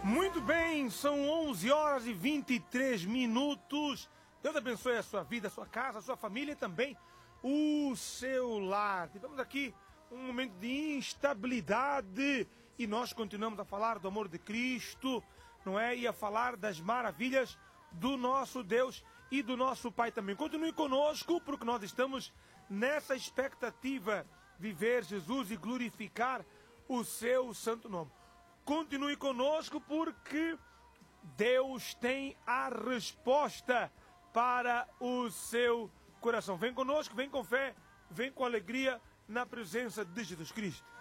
Muito bem, são 11 horas e 23 minutos. Deus abençoe a sua vida, a sua casa, a sua família e também o seu lar. Tivemos aqui um momento de instabilidade e nós continuamos a falar do amor de Cristo, não é? E a falar das maravilhas do nosso Deus e do nosso Pai também. Continue conosco porque nós estamos nessa expectativa de ver Jesus e glorificar o seu santo nome. Continue conosco porque Deus tem a resposta para o seu coração. Vem conosco, vem com fé, vem com alegria na presença de Jesus Cristo.